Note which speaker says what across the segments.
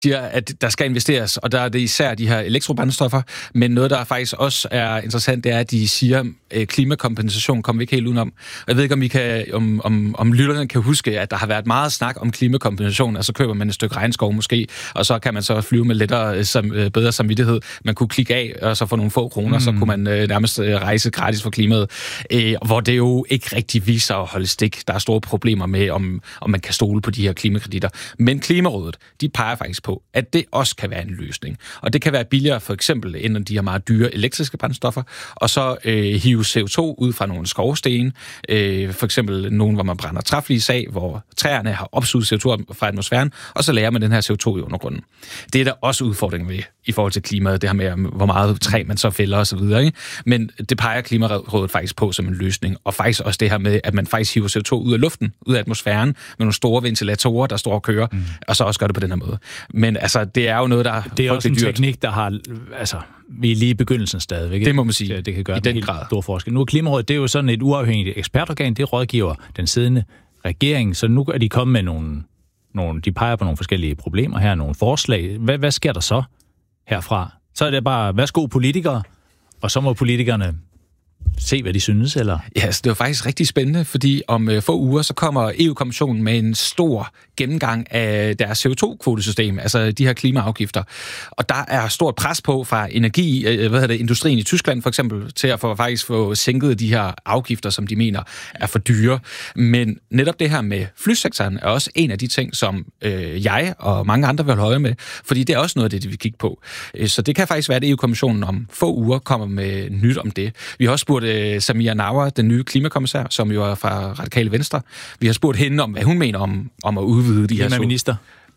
Speaker 1: siger, at der skal investeres, og der er det især de her elektrobrændstoffer, men noget, der faktisk også er interessant, det er, at de siger, at klimakompensation kommer vi ikke helt udenom. Jeg ved ikke, om I kan, om lytterne kan huske, at der har været meget snak om klimakompensation, og så køber man et stykke regnskov måske, og så kan man så flyve med bedre samvittighed. Man kunne klikke af, og så få nogle få kroner, så kunne man nærmest rejse gratis for klimaet, hvor det jo ikke rigtig viser at holde stik. Der er store problemer med, om man kan stole på de her klimakreditter. Men Klimarådet, de peger faktisk på, at det også kan være en løsning. Og det kan være billigere for eksempel end de her meget dyre elektriske brændstoffer, og så hive CO2 ud fra nogle skovsten, for eksempel nogle, hvor man brænder træflis af, hvor træerne har opsuget CO2 fra atmosfæren, og så lærer man den her CO2 i undergrunden. Det er der også udfordringer ved i forhold til klimaet, det her med, hvor meget træ man så fælder og så videre, ikke? Men det peger Klimarådet faktisk på som en løsning, og faktisk også det her med, at man faktisk hiver CO2 ud af luften, ud af atmosfæren, med nogle store ventilatorer, der står og kører, og så også gør det på den her måde. Men altså, det er jo noget, der
Speaker 2: det er også en teknik, der har, altså, vi er lige i begyndelsen stadigvæk.
Speaker 1: Det må man sige.
Speaker 2: Det kan gøre
Speaker 1: i den grad
Speaker 2: stor forskel. Nu er Klimarådet, det er jo sådan et uafhængigt ekspertorgan, det rådgiver den siddende regering, så nu er de kommet med nogle, de peger på nogle forskellige problemer her, nogle forslag. Hvad sker der så herfra? Så er det bare, værsgo politikere, og så må politikerne se, hvad de synes, eller?
Speaker 1: Ja, altså, det var faktisk rigtig spændende, fordi om få uger, så kommer EU-kommissionen med en stor gennemgang af deres CO2-kvotesystem, altså de her klimaafgifter. Og der er stort pres på fra industrien i Tyskland for eksempel, til at faktisk få sænket de her afgifter, som de mener er for dyre. Men netop det her med flysektoren er også en af de ting, som jeg og mange andre vil holde øje med, fordi det er også noget af det, de vil kigge på. Så det kan faktisk være, at EU-kommissionen om få uger kommer med nyt om det. Vi har også spurgt Samia Nawar, den nye klimakommissær, som jo er fra Radikale Venstre. Vi har spurgt hende om, hvad hun mener om at udvide de her...
Speaker 2: Klimaminister.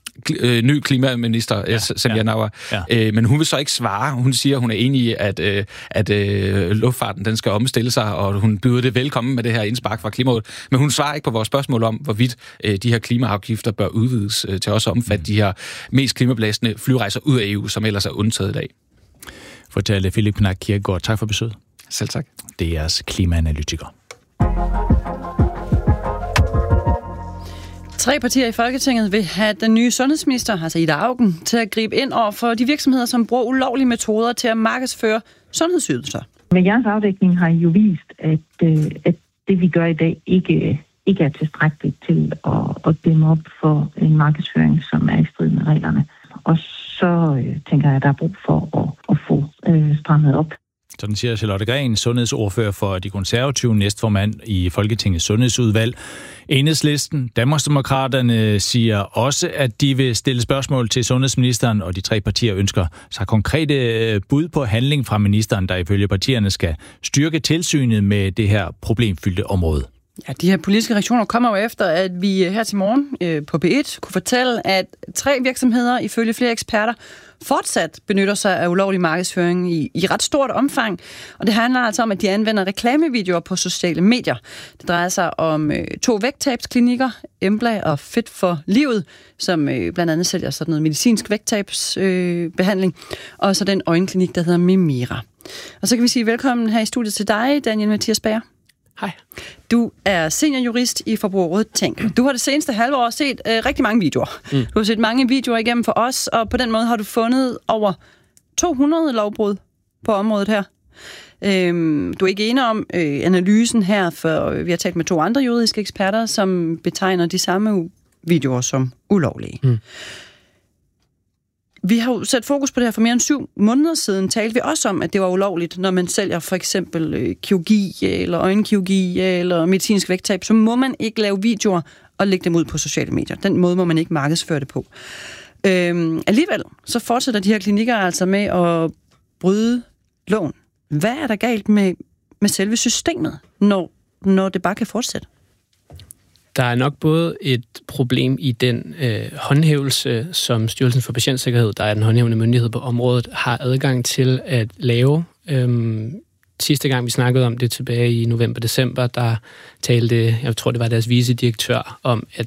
Speaker 1: Ny klimaminister, Samia Nawar. Ja. Men hun vil så ikke svare. Hun siger, hun er enig i, at luftfarten den skal omstille sig, og hun byder det velkommen med det her indspark fra Klimarådet. Men hun svarer ikke på vores spørgsmål om, hvorvidt de her klimaafgifter bør udvides til også at omfatte de her mest klimabelastende flyrejser ud af EU, som ellers er undtaget i dag.
Speaker 2: Fortalte Philip Knack Kirkegaard. Tak for besøget.
Speaker 1: Selv tak.
Speaker 2: Det er jeres klimaanalytiker.
Speaker 3: 3 partier i Folketinget vil have den nye sundhedsminister, altså Ida Auken, til at gribe ind over for de virksomheder, som bruger ulovlige metoder til at markedsføre sundhedsydelser.
Speaker 4: Men jeres afdækning har jo vist, at det vi gør i dag ikke er tilstrækkeligt til at dæmme op for en markedsføring, som er i strid med reglerne. Og så tænker jeg, at der er brug for at få strammet op.
Speaker 2: Sådan siger Charlotte Gren, sundhedsordfører for De Konservative, næstformand i Folketingets sundhedsudvalg. Enhedslisten, Danmarksdemokraterne siger også, at de vil stille spørgsmål til sundhedsministeren, og de 3 partier ønsker sig konkrete bud på handling fra ministeren, der ifølge partierne skal styrke tilsynet med det her problemfyldte område.
Speaker 3: Ja, de her politiske reaktioner kommer jo efter, at vi her til morgen på P1 kunne fortælle, at 3 virksomheder, ifølge flere eksperter, fortsat benytter sig af ulovlig markedsføring i ret stort omfang. Og det handler altså om, at de anvender reklamevideoer på sociale medier. Det drejer sig om 2 vægttabsklinikker, Embla og Fit for Livet, som blandt andet sælger sådan noget medicinsk vægttabsbehandling, og så den øjenklinik, der hedder Mimira. Og så kan vi sige velkommen her i studiet til dig, Daniel Mathias Bager.
Speaker 5: Hej.
Speaker 3: Du er seniorjurist i Forbrugerrådet Tænk. Du har det seneste halve år set rigtig mange videoer. Du har set mange videoer igennem for os, og på den måde har du fundet over 200 lovbrud på området her. Du er ikke enig om analysen her, for vi har talt med 2 andre juridiske eksperter, som betegner de samme videoer som ulovlige. Vi har jo sat fokus på det her for mere end 7 måneder siden. Talte vi også om, at det var ulovligt, når man sælger for eksempel kirurgi, eller øjenkirurgi, eller medicinsk vægttab, så må man ikke lave videoer og lægge dem ud på sociale medier. Den måde må man ikke markedsføre det på. Alligevel så fortsætter de her klinikker altså med at bryde loven. Hvad er der galt med selve systemet, når det bare kan fortsætte?
Speaker 5: Der er nok både et problem i den håndhævelse, som Styrelsen for Patientsikkerhed, der er den håndhævende myndighed på området, har adgang til at lave. Sidste gang vi snakkede om det tilbage i november-december, der talte, jeg tror det var deres vicedirektør, om at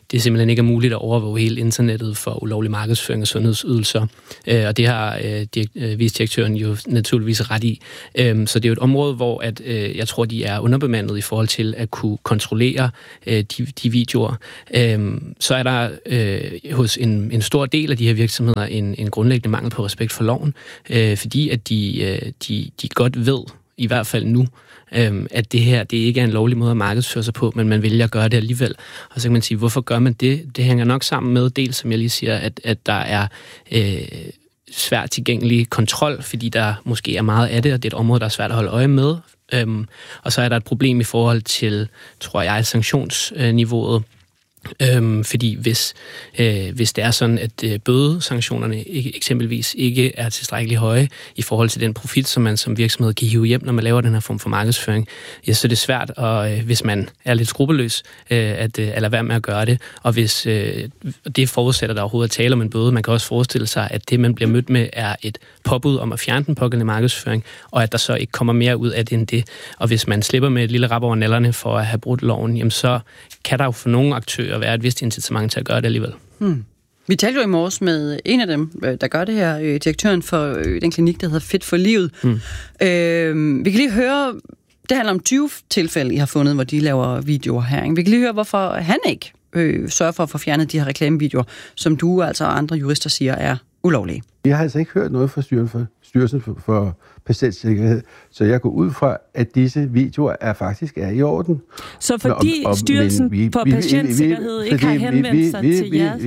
Speaker 5: det simpelthen ikke er muligt at overvåge hele internettet for ulovlig markedsføring af sundhedsydelser. Og det har vicedirektøren jo naturligvis ret i. Så det er jo et område, hvor jeg tror, de er underbemandet i forhold til at kunne kontrollere de videoer. Så er der hos en stor del af de her virksomheder en grundlæggende mangel på respekt for loven, fordi at de godt ved, i hvert fald nu, at det her, det ikke er en lovlig måde at markedsføre sig på, men man vælger at gøre det alligevel. Og så kan man sige, hvorfor gør man det? Det hænger nok sammen med, dels som jeg lige siger, at der er svært tilgængelig kontrol, fordi der måske er meget af det, og det er et område, der er svært at holde øje med. Og så er der et problem i forhold til, tror jeg, sanktionsniveauet. Fordi hvis det er sådan, at bødesanktionerne eksempelvis ikke er tilstrækkeligt høje i forhold til den profit, som man som virksomhed kan hive hjem, når man laver den her form for markedsføring, ja, så er det svært, hvis man er lidt skrupelløs, at lade være med at gøre det. Og hvis det forudsætter, der overhovedet at tale om en bøde, man kan også forestille sig, at det, man bliver mødt med, er et påbud om at fjerne den pågældende markedsføring, og at der så ikke kommer mere ud af det end det. Og hvis man slipper med et lille rap over nallerne for at have brudt loven, jamen så kan der jo for nogle aktører være et vist incitament til at gøre det alligevel.
Speaker 3: Vi talte jo i morges med en af dem, der gør det her, direktøren for den klinik, der hedder Fit for Livet. Vi kan lige høre, det handler om 20 tilfælde, I har fundet, hvor de laver videoer her. Vi kan lige høre, hvorfor han ikke sørger for at få fjernet de her reklamevideoer, som du altså og andre jurister siger er ulovlige.
Speaker 6: Jeg har altså ikke hørt noget fra Styrelsen for Patientsikkerhed, så jeg går ud fra, at disse videoer faktisk er i orden.
Speaker 7: Så fordi Styrelsen for Patientsikkerhed ikke har henvendt sig til jer?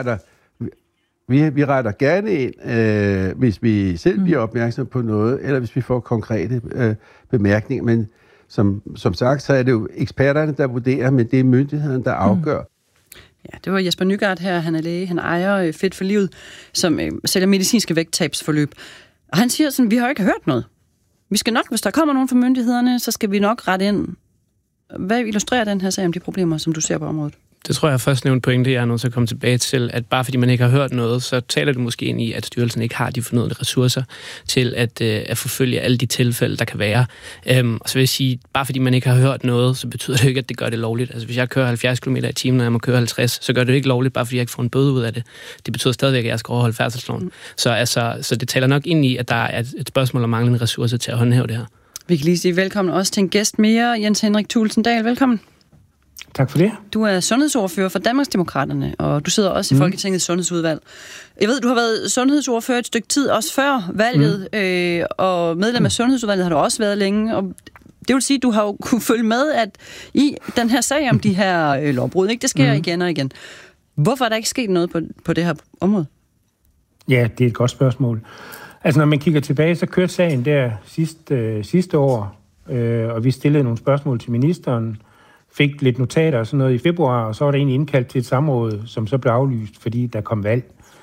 Speaker 6: Vi retter gerne ind, hvis vi selv bliver opmærksom på noget, eller hvis vi får konkrete bemærkninger. Men som sagt, så er det jo eksperterne, der vurderer, men det er myndighederne, der afgør.
Speaker 3: Ja, det var Jesper Nygaard her, han er læge, han ejer Fit for Livet, som sælger medicinske vægttabsforløb. Og han siger sådan, vi har jo ikke hørt noget. Vi skal nok, hvis der kommer nogen fra myndighederne, så skal vi nok rette ind. Hvad illustrerer den her sag om de problemer, som du ser på området?
Speaker 5: Det tror jeg først nævnte pointe, jeg er nødt til at komme tilbage til, at bare fordi man ikke har hørt noget, så taler det måske ind i, at styrelsen ikke har de fornødne ressourcer til at forfølge alle de tilfælde, der kan være. Og så vil jeg sige, bare fordi man ikke har hørt noget, så betyder det ikke, at det gør det lovligt. Altså hvis jeg kører 70 km i timen, og jeg må køre 50, så gør det ikke lovligt, bare fordi jeg ikke får en bøde ud af det. Det betyder stadigvæk, at jeg skal overholde færdselsloven. Så det taler nok ind i, at der er et spørgsmål om manglende ressourcer til at håndhæve det her. Vi kan lige sige velkommen også til en gæst mere, Jens Henrik Thulesen Dahl. Velkommen.
Speaker 8: Tak for det. Du
Speaker 3: er sundhedsordfører for Danmarksdemokraterne, og du sidder også i Folketingets sundhedsudvalg. Jeg ved, du har været sundhedsordfører et stykke tid, også før valget, og medlem af sundhedsudvalget har du også været længe, og det vil sige, at du har jo kunne følge med, at i den her sag om de her lovbrud, ikke? Det sker igen og igen. Hvorfor er der ikke sket noget på det her område?
Speaker 8: Ja, det er et godt spørgsmål. Altså, når man kigger tilbage, så kørte sagen der sidste år, og vi stillede nogle spørgsmål til ministeren, fik lidt notater og sådan noget i februar, og så var der egentlig indkaldt til et samråd, som så blev aflyst, fordi der kom valg.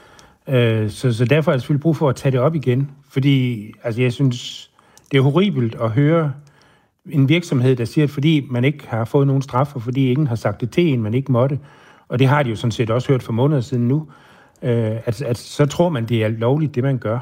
Speaker 8: Så derfor er der selvfølgelig brug for at tage det op igen, fordi altså, jeg synes, det er horribelt at høre en virksomhed, der siger, at fordi man ikke har fået nogen straf, og fordi ingen har sagt det til en, man ikke måtte, og det har de jo sådan set også hørt for måneder siden nu, at så tror man, det er lovligt, det man gør.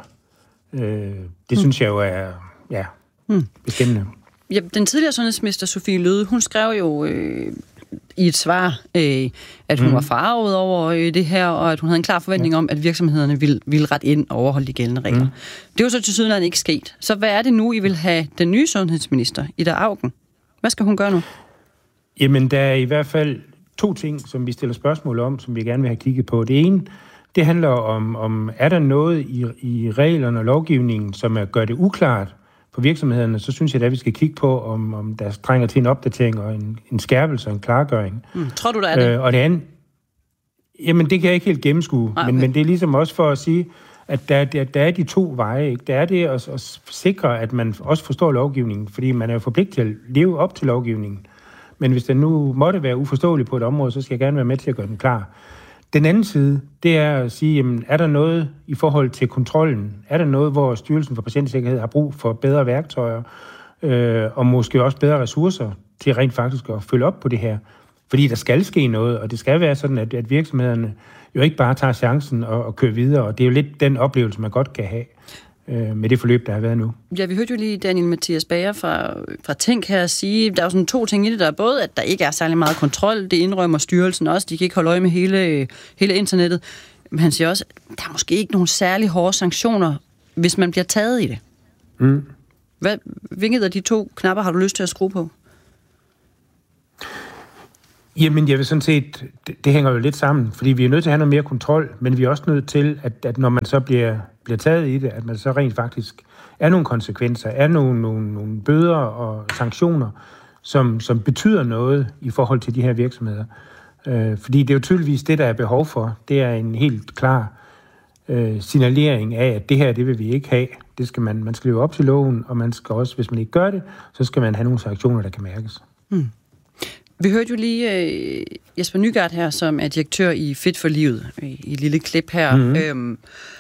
Speaker 8: Det synes jeg jo er beskæmmende.
Speaker 3: Ja, den tidligere sundhedsminister Sophie Løhde, hun skrev jo i et svar, at hun var farvet over det her, og at hun havde en klar forventning om, at virksomhederne ville rette ind og overholde de gældende regler. Det var så til sydenland ikke sket. Så hvad er det nu, I vil have den nye sundhedsminister, Ida Auken? Hvad skal hun gøre nu?
Speaker 8: Jamen, der er i hvert fald 2 ting, som vi stiller spørgsmål om, som vi gerne vil have kigget på. Det ene, det handler om er der noget i reglerne og lovgivningen, som gør det uklart for virksomhederne, så synes jeg, at vi skal kigge på, om der trænger til en opdatering og en skærpelse og en klargøring.
Speaker 3: Tror du, der er det?
Speaker 8: Og det andet, jamen det kan jeg ikke helt gennemskue, men det er ligesom også for at sige, at der er de 2 veje. Ikke? Der er det at sikre, at man også forstår lovgivningen, fordi man er jo forpligtet til at leve op til lovgivningen. Men hvis den nu måtte være uforståelig på et område, så skal jeg gerne være med til at gøre den klar. Den anden side, det er at sige, jamen, er der noget i forhold til kontrollen? Er der noget, hvor Styrelsen for Patientsikkerhed har brug for bedre værktøjer, og måske også bedre ressourcer til rent faktisk at følge op på det her? Fordi der skal ske noget, og det skal være sådan, at virksomhederne jo ikke bare tager chancen og kører videre, og det er jo lidt den oplevelse, man godt kan have. med det forløb, der har været nu.
Speaker 3: Ja, vi hørte jo lige Daniel Mathias Bager fra Tænk her sige, der er jo sådan 2 ting i det, der er både, at der ikke er særlig meget kontrol, det indrømmer styrelsen også, de kan ikke holde øje med hele internettet, men han siger også, at der er måske ikke nogen særlig hårde sanktioner, hvis man bliver taget i det.
Speaker 8: Mm.
Speaker 3: Hvilket af de 2 knapper har du lyst til at skrue på?
Speaker 8: Jamen, jeg vil sådan set, det hænger jo lidt sammen, fordi vi er nødt til at have noget mere kontrol, men vi er også nødt til, at når man så bliver taget i det, at man så rent faktisk er nogle konsekvenser, er nogle bøder og sanktioner, som betyder noget i forhold til de her virksomheder. Fordi det er jo tydeligvis det, der er behov for. Det er en helt klar signalering af, at det her, det vil vi ikke have. Det skal man skal leve op til loven, og man skal også, hvis man ikke gør det, så skal man have nogle sanktioner, der kan mærkes.
Speaker 3: Mm. Vi hørte jo lige Jesper Nygaard her, som er direktør i Fit for Livet, i et lille klip her. Mm-hmm.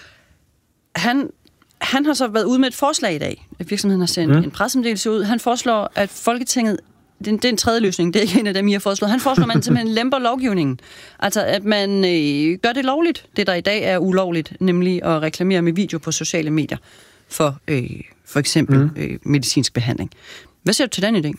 Speaker 3: Han har så været ude med et forslag i dag. Virksomheden har sendt en pressemeddelelse ud. Han foreslår, at Folketinget, det er en tredje løsning, det er ikke en af dem, I har foreslået. Han foreslår, at man simpelthen lemper lovgivningen. Altså, at man gør det lovligt, det der i dag er ulovligt, nemlig at reklamere med video på sociale medier for eksempel medicinsk behandling. Hvad siger du til den idé?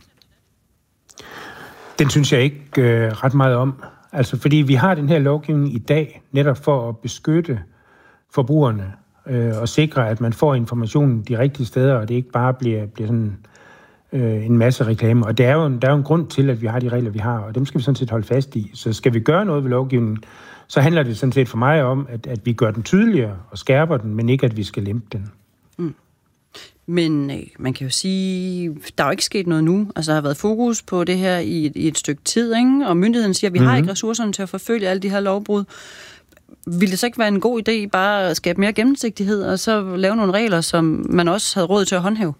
Speaker 8: Den synes jeg ikke ret meget om. Altså, fordi vi har den her lovgivning i dag, netop for at beskytte forbrugerne og sikre, at man får informationen de rigtige steder, og det ikke bare bliver sådan en masse reklamer. Og der er jo en grund til, at vi har de regler, vi har, og dem skal vi sådan set holde fast i. Så skal vi gøre noget ved lovgivningen, så handler det sådan set for mig om, at vi gør den tydeligere og skærper den, men ikke, at vi skal lempe den.
Speaker 3: Mm. Men man kan jo sige, der er jo ikke sket noget nu. Altså, der har været fokus på det her i et stykke tid, ikke? Og myndigheden siger, at vi har ikke ressourcerne til at forfølge alle de her lovbrud. Vil det så ikke være en god idé bare at skabe mere gennemsigtighed, og så lave nogle regler, som man også havde råd til at håndhæve?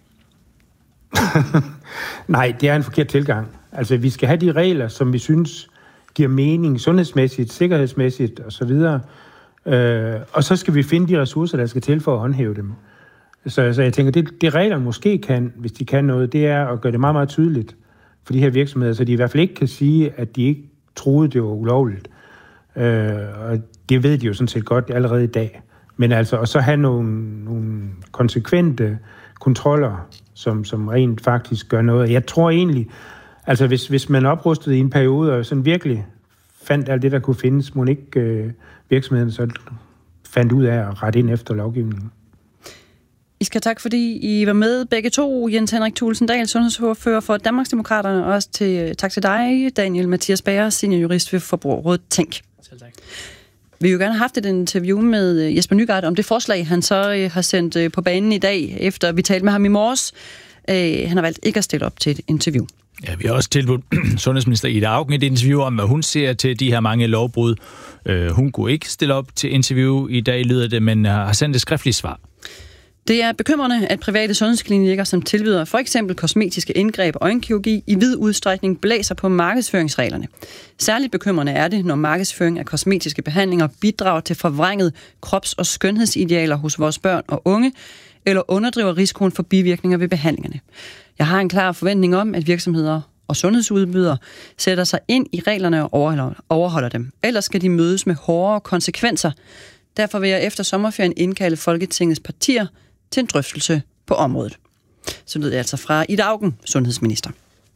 Speaker 8: Nej, det er en forkert tilgang. Altså, vi skal have de regler, som vi synes giver mening sundhedsmæssigt, sikkerhedsmæssigt osv. Og så skal vi finde de ressourcer, der skal til for at håndhæve dem. Så jeg tænker, det regler måske kan, hvis de kan noget, det er at gøre det meget, meget tydeligt for de her virksomheder, så de i hvert fald ikke kan sige, at de ikke troede, det var ulovligt. Og det ved de jo sådan set godt allerede i dag. Men altså, og så have nogle konsekvente kontroller, som rent faktisk gør noget. Jeg tror egentlig, altså hvis man oprustede i en periode, og sådan virkelig fandt alt det, der kunne findes, må ikke virksomheden så fandt ud af at rette ind efter lovgivningen.
Speaker 3: I skal tak, fordi I var med begge to. Jens Henrik Thulesen Dahl, sundhedsordfører for Danmarksdemokraterne, og også tak til dig, Daniel Mathias Bager, seniorjurist ved Forbrugerrådet Tænk. Selv tak. Vi vil jo gerne have haft et interview med Jesper Nygaard om det forslag, han så har sendt på banen i dag, efter vi talte med ham i morges. Han har valgt ikke at stille op til et interview.
Speaker 2: Ja, vi har også tilbudt sundhedsminister Ida Auken et interview om, hvad hun ser til de her mange lovbrud. Hun kunne ikke stille op til interview i dag, lyder det, men har sendt et skriftligt svar.
Speaker 3: Det er bekymrende, at private sundhedsklinikker, som tilbyder for eksempel kosmetiske indgreb og øjenkirurgi, i vid udstrækning blæser på markedsføringsreglerne. Særligt bekymrende er det, når markedsføring af kosmetiske behandlinger bidrager til forvrænget krops- og skønhedsidealer hos vores børn og unge, eller underdriver risikoen for bivirkninger ved behandlingerne. Jeg har en klar forventning om, at virksomheder og sundhedsudbydere sætter sig ind i reglerne og overholder dem. Ellers skal de mødes med hårdere konsekvenser. Derfor vil jeg efter sommerferien indkalde Folketingets partier til en drøftelse på området. Så lød det altså fra Ida Auken, sundhedsminister.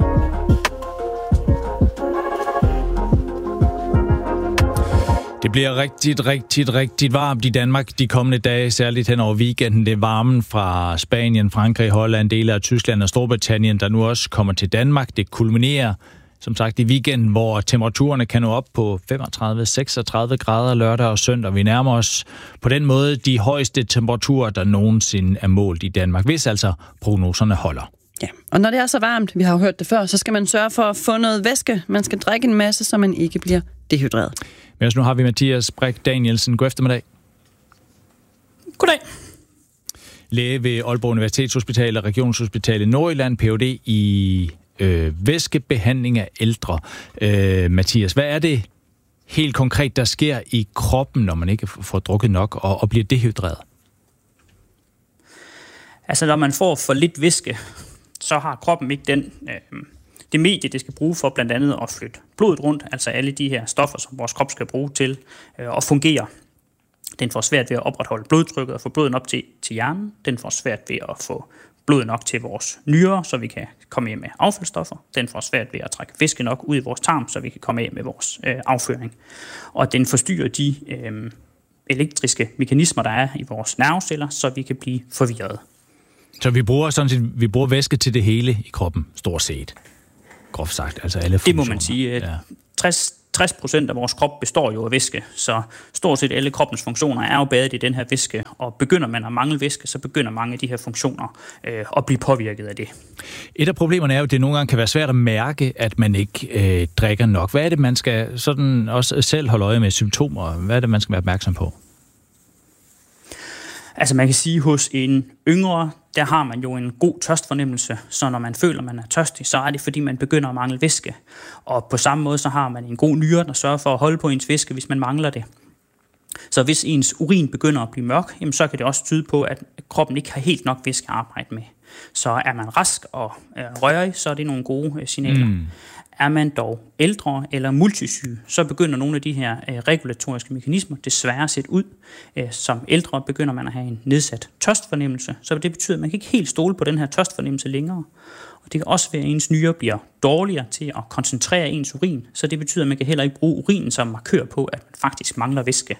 Speaker 2: Det bliver rigtig varmt i Danmark de kommende dage, særligt hen over weekenden. Det er varmen fra Spanien, Frankrig, Holland, dele af Tyskland og Storbritannien, der nu også kommer til Danmark. Det kulminerer, som sagt, i weekenden, hvor temperaturerne kan nå op på 35-36 grader lørdag og søndag. Vi nærmer os på den måde de højeste temperaturer, der nogensinde er målt i Danmark, hvis altså prognoserne holder.
Speaker 3: Ja, og når det er så varmt, vi har jo hørt det før, så skal man sørge for at få noget væske. Man skal drikke en masse, så man ikke bliver dehydreret.
Speaker 2: Men nu har vi Mathias Brix Danielsen. God eftermiddag.
Speaker 3: Goddag.
Speaker 2: Læge ved Aalborg Universitetshospital og Regionshospitalet Nordjylland, Ph.D. i væskebehandling af ældre. Mathias, hvad er det helt konkret, der sker i kroppen, når man ikke får drukket nok og bliver dehydreret?
Speaker 9: Altså, når man får for lidt væske, så har kroppen ikke det medie, det skal bruge for blandt andet at flytte blodet rundt, altså alle de her stoffer, som vores krop skal bruge til at fungere. Den får svært ved at opretholde blodtrykket og få blodet op til hjernen. Den får svært ved at få blod nok til vores nyrer, så vi kan komme hjem med affaldsstoffer. Den får svært ved at trække væske nok ud i vores tarm, så vi kan komme af med vores afføring. Og den forstyrrer de elektriske mekanismer, der er i vores nerveceller, så vi kan blive forvirret.
Speaker 2: Så vi bruger væske til det hele i kroppen, stort set. Groft sagt, altså alle funktioner.
Speaker 9: Det må man sige. 60% af vores krop består jo af væske, så stort set alle kroppens funktioner er jo badet i den her væske, og begynder man at mangle væske, så begynder mange af de her funktioner at blive påvirket af det.
Speaker 2: Et af problemerne er jo, at det nogle gange kan være svært at mærke, at man ikke drikker nok. Hvad er det, man skal sådan også selv holde øje med symptomer? Hvad er det, man skal være opmærksom på?
Speaker 9: Altså man kan sige, hos en yngre, der har man jo en god tørstfornemmelse, så når man føler, man er tørstig, så er det fordi, man begynder at mangle væske. Og på samme måde, så har man en god nyre, der sørger for at holde på ens væske, hvis man mangler det. Så hvis ens urin begynder at blive mørk, jamen, så kan det også tyde på, at kroppen ikke har helt nok væske at arbejde med. Så er man rask og rørig, så er det nogle gode signaler. Er man dog ældre eller multisyg, så begynder nogle af de her regulatoriske mekanismer desværre at sætte ud. Som ældre begynder man at have en nedsat tørstfornemmelse, så det betyder, at man kan ikke helt stole på den her tørstfornemmelse længere. Og det kan også være, at ens nyrer bliver dårligere til at koncentrere ens urin, så det betyder, at man kan heller ikke bruge urinen som markør på, at man faktisk mangler væske.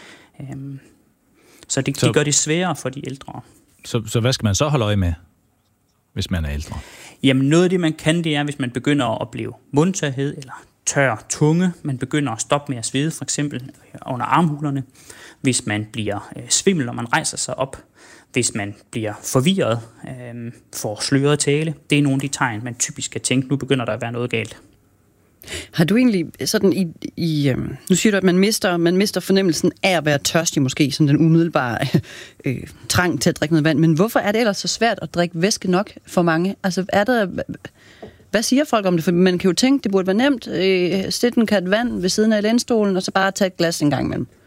Speaker 9: Så det gør det sværere for de ældre.
Speaker 2: Så hvad skal man så holde øje med, hvis man er ældre?
Speaker 9: Jamen noget af det, man kan, det er, hvis man begynder at opleve mundtørhed eller tør tunge. Man begynder at stoppe med at svede, for eksempel under armhulerne. Hvis man bliver svimmel, når man rejser sig op. Hvis man bliver forvirret, får sløret tale. Det er nogle af de tegn, man typisk kan tænke, nu begynder der at være noget galt.
Speaker 3: Har du egentlig sådan nu siger du, at man mister fornemmelsen af at være tørstig måske, som den umiddelbare trang til at drikke noget vand. Men hvorfor er det ellers så svært at drikke væske nok for mange? Altså hvad siger folk om det? For man kan jo tænke, det burde være nemt. Sætte en kat vand ved siden af lænestolen, og så bare tage et glas en gang imellem.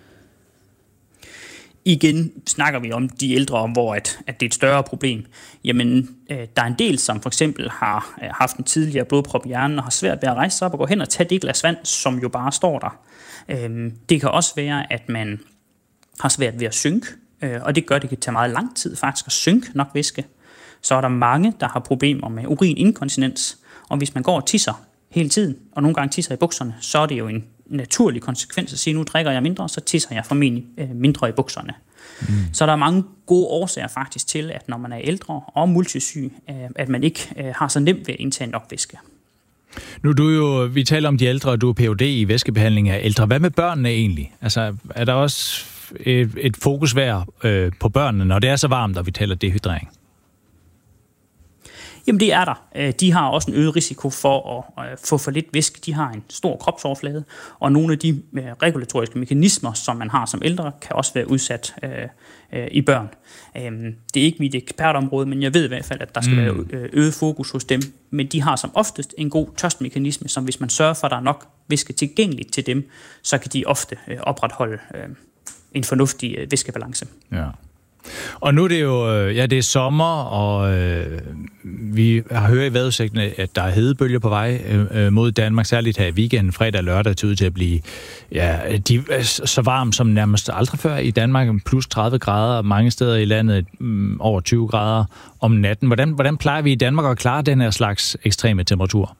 Speaker 9: Igen snakker vi om de ældre, hvor at det er et større problem. Jamen, der er en del, som for eksempel har haft en tidligere blodprop i hjernen og har svært ved at rejse sig op og gå hen og tage det glas vand, som jo bare står der. Det kan også være, at man har svært ved at synke, og det gør, at det kan tage meget lang tid faktisk at synke nok væske. Så er der mange, der har problemer med urininkontinens, og hvis man går og tisser hele tiden, og nogle gange tisser i bukserne, så er det jo en naturlig konsekvens at sige, nu drikker jeg mindre, så tisser jeg formentlig mindre i bukserne. Så der er mange gode årsager faktisk til, at når man er ældre og multisyg, at man ikke har så nemt ved at indtage nok væske.
Speaker 2: Nu vi taler om de ældre, og du er Ph.D. i væskebehandling af ældre. Hvad med børnene egentlig? Altså, er der også et fokus værd på børnene, når det er så varmt, og vi taler dehydrering?
Speaker 9: Jamen det er der. De har også en øget risiko for at få for lidt væske. De har en stor kropsoverflade, og nogle af de regulatoriske mekanismer, som man har som ældre, kan også være udsat i børn. Det er ikke mit ekspertområde, men jeg ved i hvert fald, at der skal være øget fokus hos dem. Men de har som oftest en god tørstmekanisme, som hvis man sørger for, at der er nok væske tilgængeligt til dem, så kan de ofte opretholde en fornuftig væskebalance.
Speaker 2: Ja. Og nu er det jo, det er sommer, og vi har hørt i vejrudsigten, at der er hedebølger på vej mod Danmark, særligt her i weekenden, fredag og lørdag, til ud til at blive så varmt som nærmest aldrig før i Danmark, plus 30 grader, mange steder i landet over 20 grader om natten. Hvordan plejer vi i Danmark at klare den her slags ekstreme temperatur?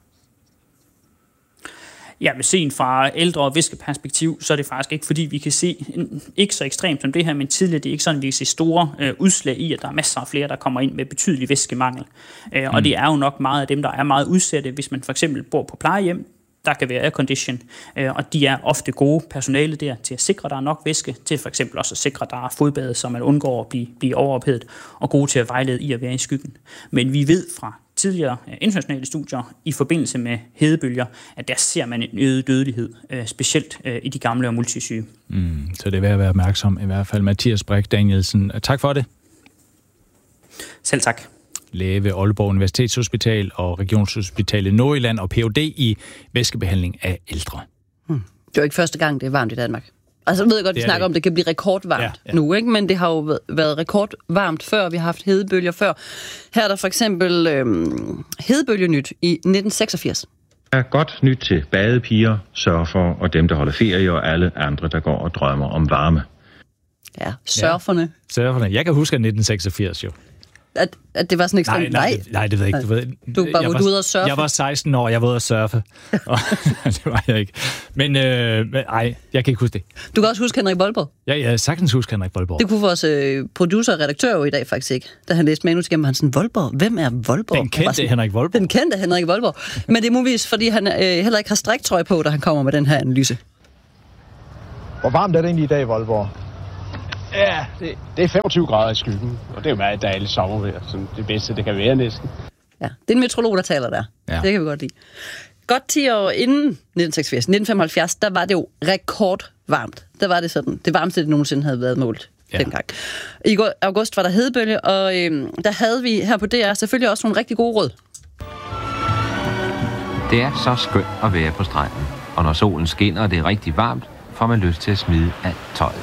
Speaker 9: Ja, men set fra ældre- og væskeperspektiv, så er det faktisk ikke, fordi vi kan se, ikke så ekstremt som det her, men tidligere, det er ikke sådan, at vi kan se store udslag i, at der er masser af flere, der kommer ind med betydelig væskemangel. Og det er jo nok meget af dem, der er meget udsatte, hvis man for eksempel bor på plejehjem, der kan være aircondition, og de er ofte gode personale der til at sikre, at der er nok væske, til for eksempel også at sikre, at der er fodbad, så man undgår at blive overophedet, og gode til at vejlede i at være i skyggen. Men vi ved fra tidligere internationale studier i forbindelse med hedebølger, at der ser man en øget dødelighed, specielt i de gamle og multisyge.
Speaker 2: Så det er værd at være opmærksom, i hvert fald. Mathias Brix Danielsen, tak for det.
Speaker 9: Selv tak.
Speaker 2: Læge ved Aalborg Universitetshospital og Regionshospitalet Nordjylland og Ph.D. i væskebehandling af ældre.
Speaker 3: Det er jo ikke første gang, det er varmt i Danmark. Altså, jeg ved godt, vi snakker om, det kan blive rekordvarmt nu, ikke? Men det har jo været rekordvarmt før. Vi har haft hedebølger før. Her er der for eksempel hedebølgenyt i 1986.
Speaker 10: Der er godt nyt til badepiger, surfer og dem, der holder ferie, og alle andre, der går og drømmer om varme.
Speaker 3: Ja, surferne.
Speaker 2: Ja, surferne. Jeg kan huske 1986 jo.
Speaker 3: At det var sådan ekstremt...
Speaker 2: Nej, det ved jeg ikke.
Speaker 3: Du var ude at surfe?
Speaker 2: Jeg var 16 år, jeg var ude at surfe. Det var jeg ikke. Men jeg kan ikke huske det.
Speaker 3: Du kan også huske Henrik Voldborg?
Speaker 2: Ja, jeg sagtens huske Henrik Voldborg.
Speaker 3: Det kunne vores producer og redaktør jo i dag faktisk ikke. Da han læste manus igennem, han sådan, Voldborg? Hvem er Voldborg?
Speaker 2: Den kendte Henrik Voldborg.
Speaker 3: Den kendte Henrik Voldborg. Men det er muligvis, fordi han heller ikke har striktrøje på, da han kommer med den her analyse.
Speaker 10: Hvor varmt er det egentlig i dag, Voldborg?
Speaker 11: Ja, det er 25 grader i skyggen, og det er jo meget dejligt sommervejr, så det bedste, det kan være næsten.
Speaker 3: Ja, det er en meteorolog, der taler der. Ja. Det kan vi godt lide. Godt 10 år inden 1975, der var det jo rekordvarmt. Der var det sådan, det varmeste, det nogensinde havde været målt dengang. I august var der hedebølge, og der havde vi her på DR selvfølgelig også nogle rigtig gode råd.
Speaker 12: Det er så skønt at være på stranden, og når solen skinner, og det er rigtig varmt, får man lyst til at smide alt tøjet.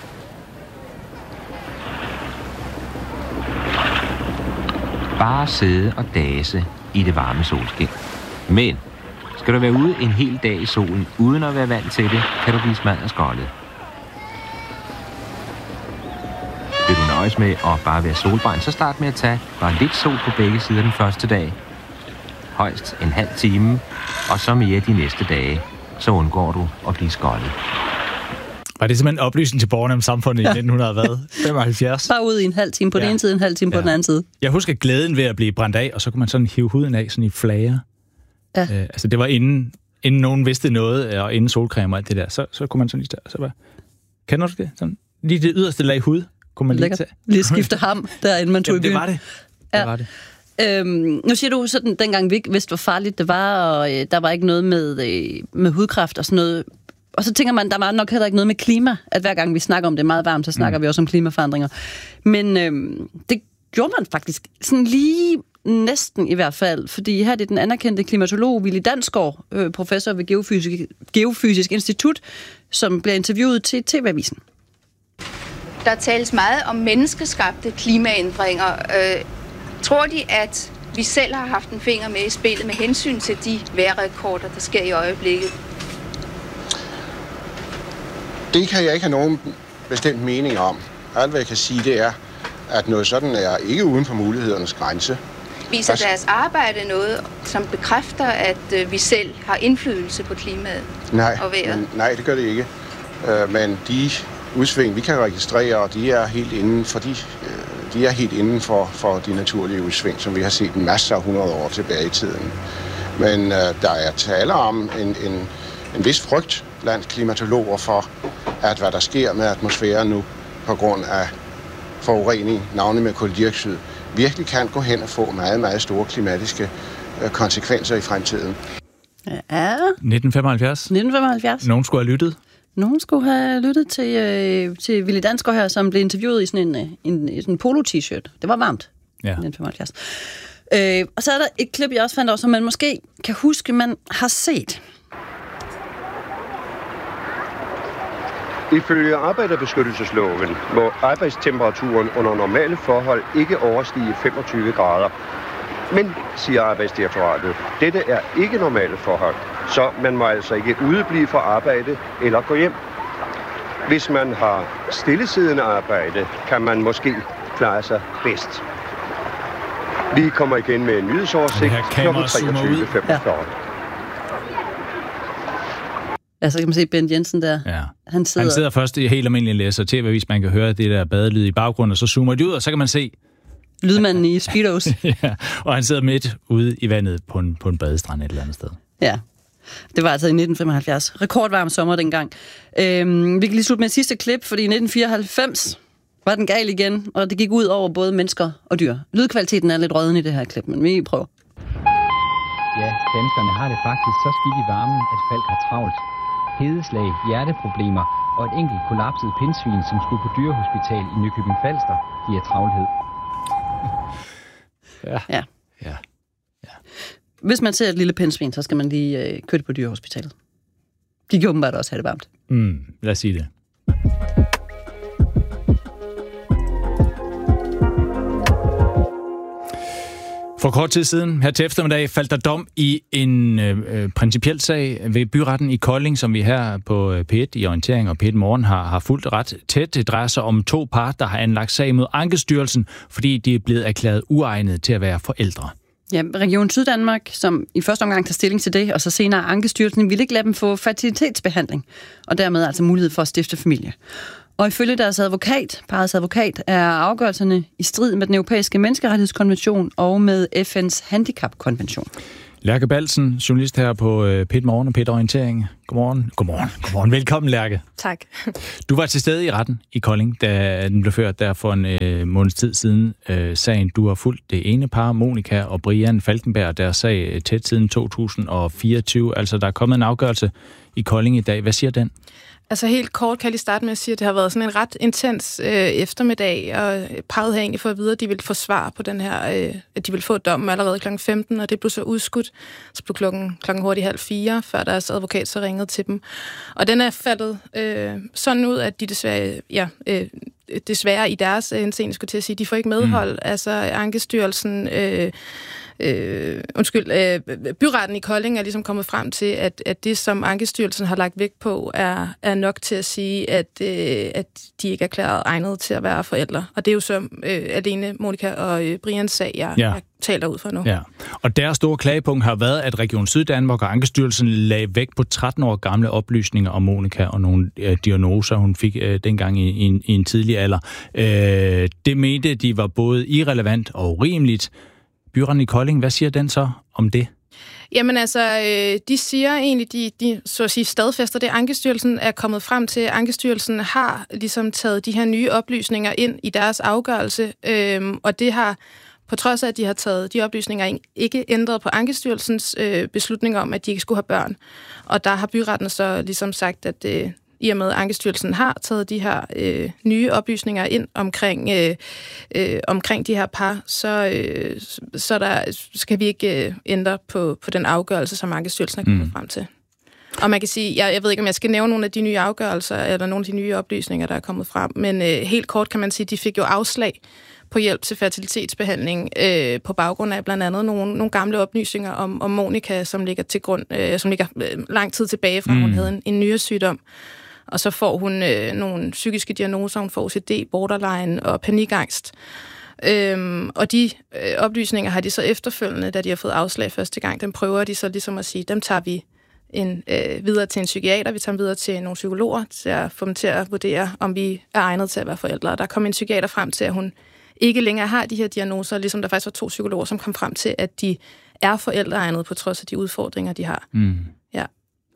Speaker 12: Bare sidde og dase i det varme solskin. Men skal du være ude en hel dag i solen, uden at være vant til det, kan du blive smadret. Vil du nøjes med at bare være solbrændt, så start med at tage bare lidt sol på begge sider den første dag. Højst en halv time, og så mere de næste dage. Så undgår du at blive skoldet.
Speaker 2: Var det simpelthen oplysning til borgerne om samfundet i 1975?
Speaker 3: Bare ud i en halv time på den ene side, en halv time på den anden side.
Speaker 2: Jeg husker glæden ved at blive brændt af, og så kunne man sådan hive huden af sådan i flager. Ja. Altså det var inden nogen vidste noget, og inden solcreme og alt det der, så kunne man sådan lige så bare... Kender du det? Sådan, lige det yderste lag hud, kunne man lige tage.
Speaker 3: Lige skifte ham, derinde man tog i byen.
Speaker 2: Det var det.
Speaker 3: Ja.
Speaker 2: Det var det.
Speaker 3: Nu siger du sådan, dengang vi ikke vidste, hvor farligt det var, og der var ikke noget med hudkræft og sådan noget. Og så tænker man, der var nok heller ikke noget med klima, at hver gang vi snakker om det meget varmt, så snakker vi også om klimaforandringer. Men det gjorde man faktisk sådan lige næsten i hvert fald, fordi her er det den anerkendte klimatolog Willy Dansgaard, professor ved Geofysisk Institut, som bliver interviewet til TV-avisen.
Speaker 13: Der tales meget om menneskeskabte klimaændringer. Tror de, at vi selv har haft en finger med i spillet med hensyn til de vejrrekorder, der sker i øjeblikket?
Speaker 14: Det kan jeg ikke have nogen bestemt mening om. Alt, hvad jeg kan sige, det er, at noget sådan er ikke uden for mulighedernes grænse.
Speaker 13: Viser deres arbejde noget, som bekræfter, at vi selv har indflydelse på klimaet og vejret?
Speaker 14: Nej, det gør det ikke. Men de udsving, vi kan registrere, de er helt inden for de naturlige udsving, som vi har set en masse af 100 år tilbage i tiden. Men der er tale om en vis frygt blandt klimatologer for, at hvad der sker med atmosfæren nu på grund af forurening, navnlig med kuldioxid, virkelig kan gå hen og få meget, meget store klimatiske konsekvenser i fremtiden.
Speaker 3: Ja.
Speaker 2: 1975. Nogen skulle have lyttet.
Speaker 3: Nogen skulle have lyttet til Willy Dansgaard her, som blev interviewet i sådan en polo-t-shirt. Det var varmt. Ja. 1975. Og så er der et klip, jeg også fandt, som man måske kan huske, man har set.
Speaker 15: Ifølge arbejderbeskyttelsesloven må arbejdstemperaturen under normale forhold ikke overstige 25 grader. Men, siger Arbejdsdirektoratet, dette er ikke normale forhold, så man må altså ikke udeblive fra arbejde eller gå hjem. Hvis man har stillesiddende arbejde, kan man måske klare sig bedst. Vi kommer igen med en nyhedsoversigt kl. 23.45.
Speaker 3: Ja, så kan man se Bent Jensen der.
Speaker 2: Ja. Han sidder først i helt almindelig læser TV-avis, man kan høre det der badelyd i baggrunden, og så zoomer de ud, og så kan man se
Speaker 3: lydmanden i Speedos.
Speaker 2: Ja, og han sidder midt ude i vandet på en badestrand et eller andet sted.
Speaker 3: Ja, det var altså i 1975. Rekordvarm sommer dengang. Vi kan lige slutte med et sidste klip, fordi i 1994 var den gal igen, og det gik ud over både mennesker og dyr. Lydkvaliteten er lidt rødden i det her klip, men vi prøver.
Speaker 16: Ja, danskerne har det faktisk så skidt i varmen, at folk har travlt. Hedeslag, hjerteproblemer og et enkelt kollapset pindsvin, som skulle på dyrehospital i Nykøbing Falster, giver travlhed.
Speaker 3: Ja. Hvis man ser et lille pindsvin, så skal man lige køre det på dyrehospitalet. De kan åbenbart også have det varmt.
Speaker 2: Lad os sige det. For kort tid siden, her til eftermiddag, faldt der dom i en principiel sag ved byretten i Kolding, som vi her på P1 i Orientering og P1 Morgen har fulgt ret tæt. Det drejer sig om 2 par, der har anlagt sag mod Ankestyrelsen, fordi de er blevet erklæret uegnede til at være forældre.
Speaker 3: Ja, Region Syddanmark, som i første omgang tager stilling til det, og så senere Ankestyrelsen, ville ikke lade dem få fertilitetsbehandling, og dermed altså mulighed for at stifte familie. Og ifølge deres parrets advokat, er afgørelserne i strid med den europæiske menneskerettighedskonvention og med FN's handicapkonvention.
Speaker 2: Lærke Balsen, journalist her på P1 Morgen og P1 Orientering. Godmorgen. Velkommen, Lærke.
Speaker 17: Tak.
Speaker 2: Du var til stede i retten i Kolding, da den blev ført der for en måneds tid siden. Sagen, du har fulgt det ene par, Monika og Brian Falkenberg, der sag tæt siden 2024. Altså, der er kommet en afgørelse i Kolding i dag. Hvad siger den?
Speaker 17: Altså helt kort kan jeg lige starte med at sige, at det har været sådan en ret intens eftermiddag, og parret har egentlig fået at vide, at de ville få svar på den her, at de ville få dommen allerede kl. 15, og det blev så udskudt. Så blev klokken hurtigt 3:30, før deres advokat så ringede til dem. Og den er faldet sådan ud, at de desværre i deres indseende, skulle til at sige, de får ikke medhold. Altså Ankestyrelsen... byretten i Kolding er ligesom kommet frem til, at det, som Ankestyrelsen har lagt vægt på, er nok til at sige, at de ikke er erklæret egnet til at være forældre. Og det er jo så alene Monika og Brians sag, jeg taler ud for nu. Ja.
Speaker 2: Og deres store klagepunkt har været, at Region Syddanmark og Ankestyrelsen lagde vægt på 13 år gamle oplysninger om Monika og nogle diagnoser, hun fik dengang i en tidlig alder. Det mente de var både irrelevant og urimeligt. Byretten i Kolding, hvad siger den så om det?
Speaker 17: Jamen altså, de siger egentlig, de så at sige stadfæster det, Ankestyrelsen er kommet frem til. Ankestyrelsen har ligesom taget de her nye oplysninger ind i deres afgørelse, og det har, på trods af, at de har taget de oplysninger, ikke ændret på Ankestyrelsens beslutning om, at de ikke skulle have børn. Og der har byretten så ligesom sagt, at i og med, at Ankestyrelsen har taget de her nye oplysninger ind omkring de her par, så der skal vi ikke ændre på den afgørelse, som Ankestyrelsen er kommet frem til. Og man kan sige, jeg ved ikke, om jeg skal nævne nogle af de nye afgørelser, eller nogle af de nye oplysninger, der er kommet frem, men helt kort kan man sige, at de fik jo afslag på hjælp til fertilitetsbehandling på baggrund af blandt andet nogle gamle oplysninger om Monika, som ligger til grund, som ligger lang tid tilbage fra, hun havde en nyresygdom. Og så får hun nogle psykiske diagnoser, hun får OCD, borderline og panikangst. Og de oplysninger har de så efterfølgende, da de har fået afslag første gang, dem prøver de så ligesom at sige, dem tager vi videre til en psykiater, vi tager dem videre til nogle psykologer, til at få dem til at vurdere, om vi er egnet til at være forældre. Og der kom en psykiater frem til, at hun ikke længere har de her diagnoser, ligesom der faktisk var 2 psykologer, som kom frem til, at de er forældreegnet på trods af de udfordringer, de har. Ja.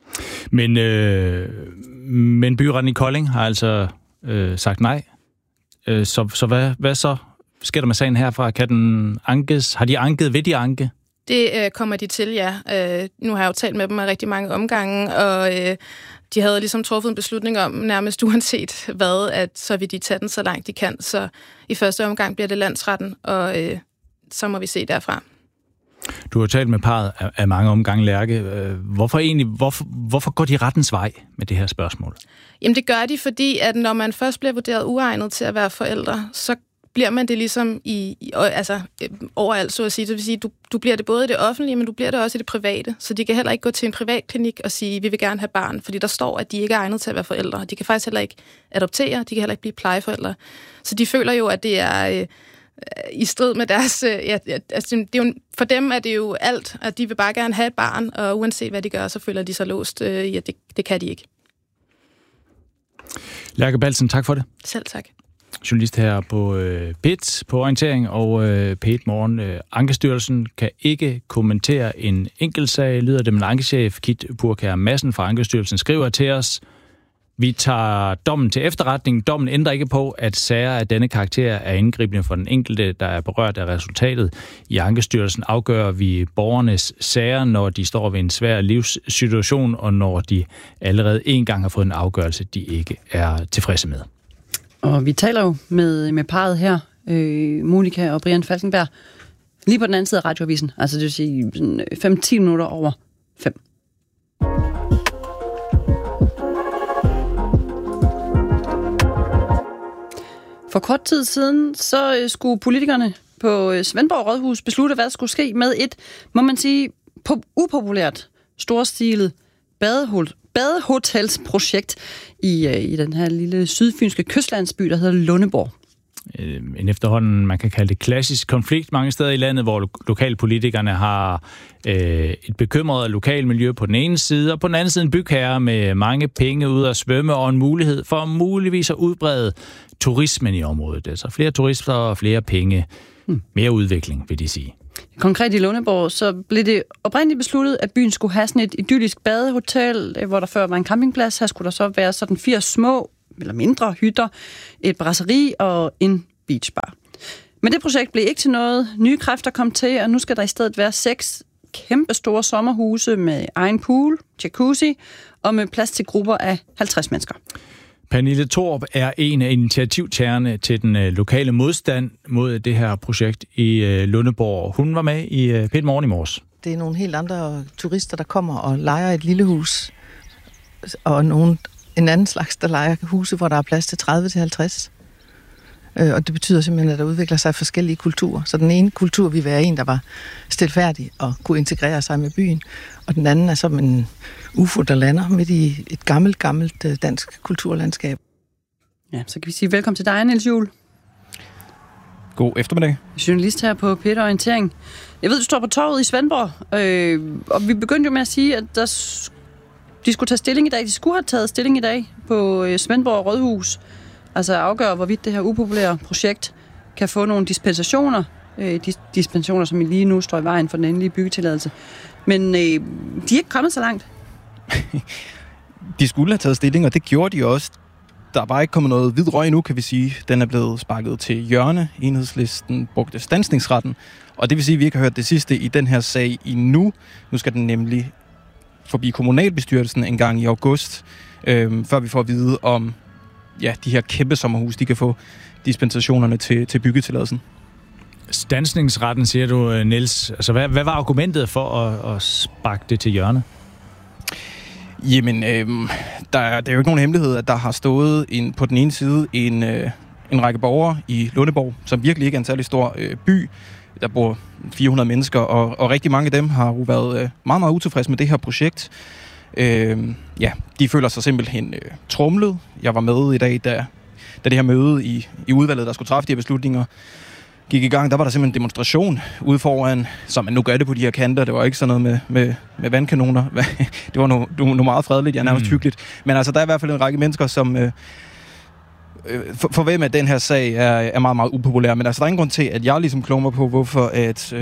Speaker 2: Men byretten i Kolding har altså sagt nej. Så hvad så sker der med sagen herfra? Kan den ankes? Har de anket? Vil de anke?
Speaker 17: Det kommer de til, ja. Nu har jeg jo talt med dem af rigtig mange omgange, og de havde ligesom truffet en beslutning om, nærmest uanset hvad, at så vil de tage den så langt de kan. Så i første omgang bliver det landsretten, og så må vi se derfra.
Speaker 2: Du har talt med parret af mange omgange, Lærke. Hvorfor går de rettens vej med det her spørgsmål?
Speaker 17: Jamen det gør de, fordi at når man først bliver vurderet uegnet til at være forældre, så bliver man det ligesom overalt, så at sige. Det vil sige, du bliver det både i det offentlige, men du bliver det også i det private. Så de kan heller ikke gå til en privat klinik og sige, vi vil gerne have barn, fordi der står, at de ikke er egnet til at være forældre. De kan faktisk heller ikke adoptere, de kan heller ikke blive plejeforældre. Så de føler jo, at det er i strid med deres... det er jo, for dem er det jo alt, at de vil bare gerne have et barn, og uanset hvad de gør, så føler de sig låst i, at det kan de ikke.
Speaker 2: Lærke Balsen, tak for det.
Speaker 17: Selv tak.
Speaker 2: Journalist her på P1 på Orientering og P1 Morgen. Ankestyrelsen kan ikke kommentere en enkeltsag, lyder det, men ankechef Kit Purkær Madsen fra Ankestyrelsen skriver til os: vi tager dommen til efterretning. Dommen ændrer ikke på, at sager af denne karakter er indgribende for den enkelte, der er berørt af resultatet. I Ankestyrelsen afgør vi borgernes sager, når de står ved en svær livssituation, og når de allerede en gang har fået en afgørelse, de ikke er tilfredse med.
Speaker 3: Og vi taler jo med parret her, Monika og Brian Falkenberg, lige på den anden side af radioavisen. Altså det vil sige 5-10 minutter over 5. For kort tid siden, så skulle politikerne på Svendborg Rådhus beslutte, hvad der skulle ske med et, må man sige, upopulært, storstilet badehotelsprojekt i den her lille sydfynske kystlandsby, der hedder Lundeborg.
Speaker 2: En efterhånden, man kan kalde det klassisk konflikt mange steder i landet, hvor lokalpolitikerne har et bekymret lokalmiljø på den ene side, og på den anden side en bygherre med mange penge ud at svømme og en mulighed for muligvis at udbrede turismen i området. Altså flere turister og flere penge. Mere udvikling, vil de sige.
Speaker 3: Konkret i Lundeborg, så blev det oprindeligt besluttet, at byen skulle have sådan et idyllisk badehotel, hvor der før var en campingplads. Her skulle der så være sådan 80 små eller mindre hytter, et brasserie og en beachbar. Men det projekt blev ikke til noget. Nye kræfter kom til, og nu skal der i stedet være 6 kæmpe store sommerhuse med egen pool, jacuzzi og med plads til grupper af 50 mennesker.
Speaker 2: Pernille Thorup er en af initiativtagerne til den lokale modstand mod det her projekt i Lundeborg. Hun var med i P1 Morgen i morges.
Speaker 18: Det er nogle helt andre turister, der kommer og lejer et lille hus, og en anden slags, der lejer huse, hvor der er plads til 30-50. Og det betyder simpelthen, at der udvikler sig forskellige kulturer. Så den ene kultur vil være en, der var stilfærdig og kunne integrere sig med byen, og den anden er som en UFO, der lander midt i et gammelt dansk kulturlandskab.
Speaker 3: Ja, så kan vi sige velkommen til dig, Niels Juhl.
Speaker 19: God eftermiddag.
Speaker 3: Journalist her på P1 Orientering. Jeg ved, du står på torvet i Svendborg, og vi begyndte jo med at sige, at de skulle tage stilling i dag. De skulle have taget stilling i dag på Svendborg Rådhus. Altså afgøre, hvorvidt det her upopulære projekt kan få nogle dispensationer. Dispensationer, som lige nu står i vejen for den endelige byggetilladelse. Men de er ikke kommet så langt.
Speaker 19: De skulle have taget stilling, og det gjorde de også. Der er bare ikke kommet noget hvid røg endnu, kan vi sige. Den er blevet sparket til hjørne. Enhedslisten brugte standsningsretten. Og det vil sige, at vi ikke har hørt det sidste i den her sag endnu. Nu skal den nemlig forbi kommunalbestyrelsen en gang i august, før vi får at vide om de her kæmpe sommerhus, de kan få dispensationerne til byggetilladelsen.
Speaker 2: Standsningsretten, siger du, Niels. Altså, hvad var argumentet for at sparke det til hjørne?
Speaker 19: Jamen, det er jo ikke nogen hemmelighed, at der har stået på den ene side en række borgere i Lundeborg, som virkelig ikke er en særlig stor by. Der bor 400 mennesker, og rigtig mange af dem har jo været meget, meget utilfredse med det her projekt. De føler sig simpelthen tromlet. Jeg var med i dag, da det her møde i udvalget, der skulle træffe de her beslutninger, gik i gang. Der var der simpelthen en demonstration ude foran, som man nu gør det på de her kanter. Det var ikke sådan noget med vandkanoner. Det var noget meget fredeligt, nærmest hyggeligt. Men altså, der er i hvert fald en række mennesker, som for hvem at den her sag er meget, meget upopulær. Men altså, der er ingen grund til, at jeg ligesom klummer på, hvorfor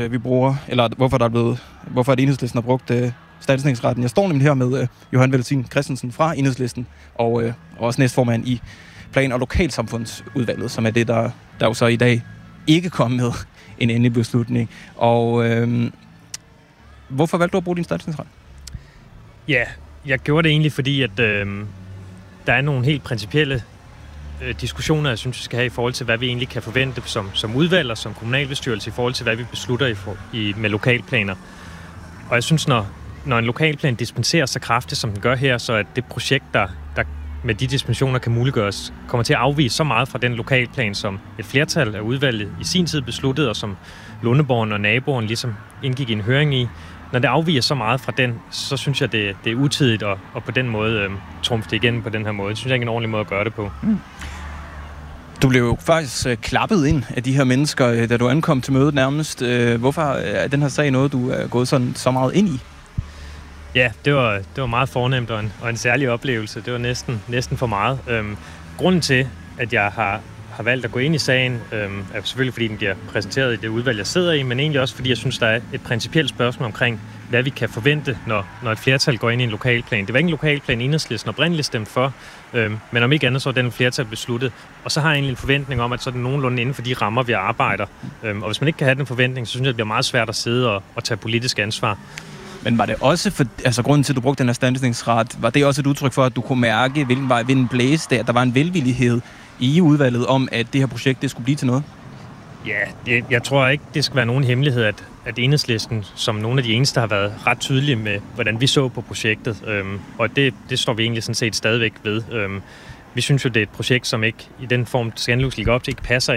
Speaker 19: at Enhedslisten har brugt standsningsretten. Jeg står nemlig her med Johan Velsin Christensen fra Enhedslisten, og også næstformand i Plan- og Lokalsamfundsudvalget, som er det, der jo så i dag ikke kom med en endelig beslutning. Og hvorfor valgte du at bruge din standsningsret?
Speaker 20: Ja, jeg gjorde det egentlig, fordi at der er nogle helt principielle diskussioner, jeg synes, vi skal have i forhold til, hvad vi egentlig kan forvente som udvalg og som kommunalbestyrelse i forhold til, hvad vi beslutter med lokalplaner. Og jeg synes, når en lokalplan dispenserer så kraftigt, som den gør her, så at det projekt, der med de dispensationer kan muliggøres, kommer til at afvige så meget fra den lokalplan, som et flertal af udvalget i sin tid besluttede, og som Lundeborgen og naboen ligesom indgik i en høring i. Når det afviger så meget fra den, så synes jeg, det er utidigt og på den måde trumfe det igen på den her måde. Det synes jeg ikke er en ordentlig måde at gøre det på.
Speaker 19: Du blev jo faktisk klappet ind af de her mennesker, da du ankom til mødet nærmest. Hvorfor er den her sag noget, du er gået så meget ind i?
Speaker 20: Ja, det var meget fornemt og en særlig oplevelse. Det var næsten for meget. Grunden til, at jeg har valgt at gå ind i sagen, er selvfølgelig, fordi den bliver præsenteret i det udvalg, jeg sidder i, men egentlig også, fordi jeg synes, der er et principielt spørgsmål omkring, hvad vi kan forvente, når et flertal går ind i en lokalplan. Det var ikke en lokalplan, Enhedslisten oprindeligt stemt for, men om ikke andet, så er den flertal besluttet. Og så har jeg egentlig en forventning om, at så er det nogenlunde inden for de rammer, vi arbejder. Og hvis man ikke kan have den forventning, så synes jeg, det bliver meget svært at sidde og tage politisk ansvar.
Speaker 19: Men var det også grunden til, at du brugte den her standsningsret, var det også et udtryk for, at du kunne mærke, hvilken vej vinden blæste, at der var en velvillighed i udvalget om, at det her projekt, det skulle blive til noget?
Speaker 20: Ja, jeg tror ikke, det skal være nogen hemmelighed, at Enhedslisten, som nogle af de eneste, har været ret tydelige med, hvordan vi så på projektet. Og det står vi egentlig sådan set stadigvæk ved. Vi synes jo, det er et projekt, som ikke i den form, Scanlux ligger op til, ikke passer ind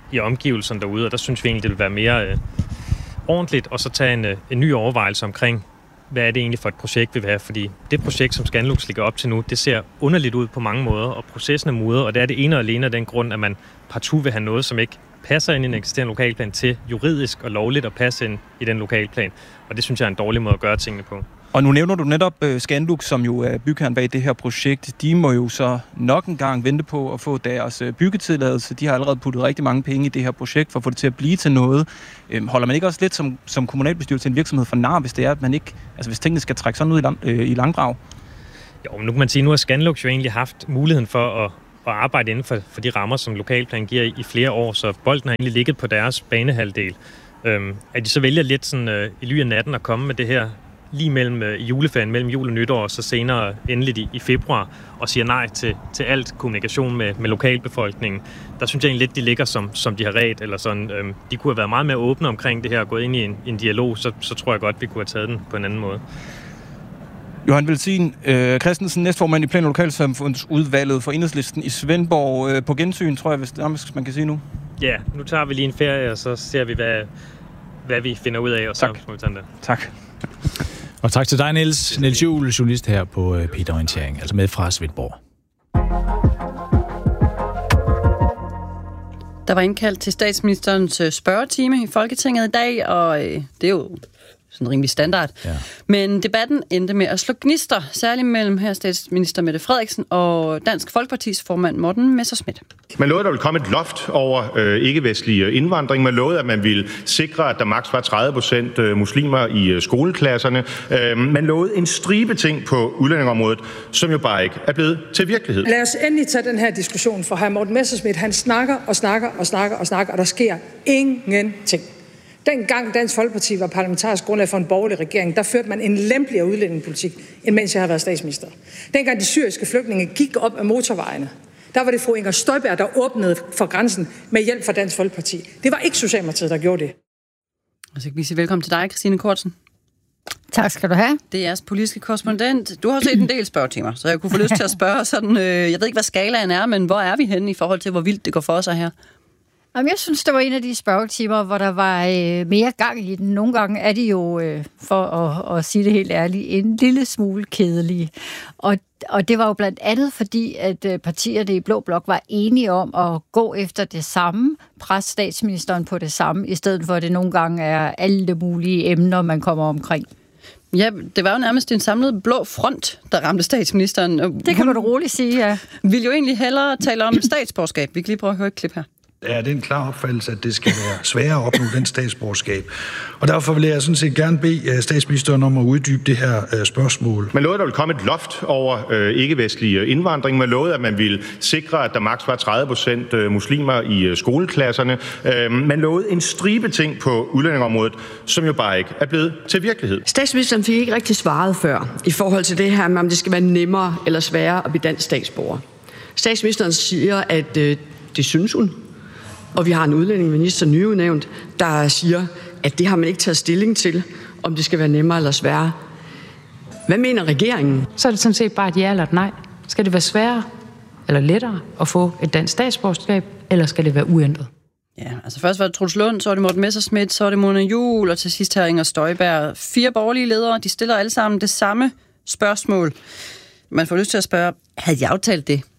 Speaker 20: i omgivelserne derude, og der synes vi egentlig, det vil være mere ordentligt, og så tage en ny overvejelse omkring, hvad er det egentlig for et projekt, vi vil have? Fordi det projekt, som Scanlux ligger op til nu, det ser underligt ud på mange måder, og processen er mudret, og det er det ene og alene af den grund, at man partout vil have noget, som ikke passer ind i en eksisterende lokalplan til juridisk og lovligt at passe ind i den lokalplan. Og det synes jeg er en dårlig måde at gøre tingene på.
Speaker 19: Og nu nævner du netop Scanlux, som jo er bygherren bag det her projekt. De må jo så nok en gang vente på at få deres byggetilladelse. De har allerede puttet rigtig mange penge i det her projekt for at få det til at blive til noget. Holder man ikke også lidt som kommunalbestyrelse en virksomhed for nar, hvis det er, at man ikke, altså hvis tingene skal trække sådan ud i langdrag?
Speaker 20: Jo, men nu kan man sige, nu har Scanlux jo egentlig haft muligheden for at arbejde inden for de rammer, som lokalplan giver i flere år, så bolden har egentlig ligget på deres banehalvdel. At de så vælger lidt sådan i ly af natten at komme med det her lige mellem juleferien, mellem jul og nytår, og så senere endeligt i februar, og siger nej til alt kommunikation med lokalbefolkningen. Der synes jeg egentlig lidt, de ligger som de har ret, eller sådan. De kunne have været meget mere åbne omkring det her, og gået ind i en dialog, så tror jeg godt, vi kunne have taget den på en anden måde.
Speaker 19: Johan Velsin Christensen, næstformand i Plan- og Lokalsamfundsudvalget for Enhedslisten i Svendborg. På gensyn, tror jeg, hvis man kan sige nu.
Speaker 20: Ja, nu tager vi lige en ferie, og så ser vi, hvad vi finder ud af, og så må vi tage det.
Speaker 19: Tak.
Speaker 2: Og tak til dig, Niels Juhl, journalist her på P1 Orientering, altså med fra Svendborg.
Speaker 3: Der var indkaldt til statsministerens spørgetime i Folketinget i dag, og det er jo sådan rimelig standard. Ja. Men debatten endte med at slå gnister, særligt mellem her statsminister Mette Frederiksen og Dansk Folkepartis formand Morten Messerschmidt.
Speaker 21: Man lovede, at der ville komme et loft over ikke-vestlig indvandring. Man lovede, at man ville sikre, at der maks var 30% muslimer i skoleklasserne. Man lovede en stribe ting på udlændingområdet, som jo bare ikke er blevet til virkelighed.
Speaker 22: Lad os endelig tage den her diskussion, for hr. Morten Messerschmidt, han snakker, og der sker ingenting. Dengang Dansk Folkeparti var parlamentarisk grundlag for en borgerlig regering, der førte man en lempeligere udlændingepolitik, end mens jeg har været statsminister. Dengang de syriske flygtninge gik op ad motorvejene, der var det fru Inger Støjberg, der åbnede for grænsen med hjælp fra Dansk Folkeparti. Det var ikke Socialdemokratiet, der gjorde det.
Speaker 3: Og så kan vi sige velkommen til dig, Christine Kortsen.
Speaker 23: Tak skal du have.
Speaker 3: Det er jeres politiske korrespondent. Du har set en del spørgetimer, så jeg kunne få lyst til at spørge sådan, jeg ved ikke, hvad skalaen er, men hvor er vi henne i forhold til, hvor vildt det går for sig her?
Speaker 23: Jeg synes, det var en af de spørgetimer, hvor der var mere gang i den. Nogle gange er de jo, for at sige det helt ærligt, en lille smule kedelige. Og det var jo blandt andet fordi, at partierne i Blå Blok var enige om at gå efter det samme, presse statsministeren på det samme, i stedet for at det nogle gange er alle mulige emner, man kommer omkring.
Speaker 3: Ja, det var jo nærmest en samlet blå front, der ramte statsministeren.
Speaker 23: Det kan man roligt sige, ja.
Speaker 3: Vil jo egentlig hellere tale om statsborgerskab. Vi kan lige prøve at høre et klip her.
Speaker 24: Er det en klar opfattelse, at det skal være sværere at opnå den statsborgerskab? Og derfor vil jeg sådan set gerne bede statsministeren om at uddybe det her spørgsmål.
Speaker 21: Man lovede, at der ville komme et loft over ikke-vestlig indvandring. Man lovede, at man ville sikre, at der maks var 30% muslimer i skoleklasserne. Man lovede en stribe ting på udlændingområdet, som jo bare ikke er blevet til virkelighed.
Speaker 25: Statsministeren fik ikke rigtig svaret før i forhold til det her med, om det skal være nemmere eller sværere at blive dansk statsborger. Statsministeren siger, at det synes hun. Og vi har en udlændingeminister nyudnævnt, der siger, at det har man ikke taget stilling til, om det skal være nemmere eller sværere. Hvad mener regeringen?
Speaker 26: Så er det sådan set bare et ja eller et nej. Skal det være sværere eller lettere at få et dansk statsborgerskab, eller skal det være uændret?
Speaker 3: Ja, altså først var det Troels Lund, så var det Morten Messerschmidt, så var det Mona Juhl, og til sidst her Inger Støjberg. 4 borgerlige ledere, de stiller alle sammen det samme spørgsmål. Man får lyst til at spørge, havde jeg aftalt det?